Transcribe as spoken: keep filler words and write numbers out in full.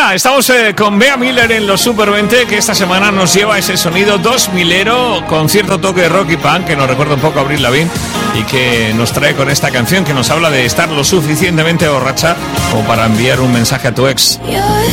Venga, estamos eh, con Bea Miller en los Super veinte, que esta semana nos lleva ese sonido dos milero con cierto toque de rock y punk que nos recuerda un poco a Avril Lavigne y que nos trae con esta canción que nos habla de estar lo suficientemente borracha como para enviar un mensaje a tu ex.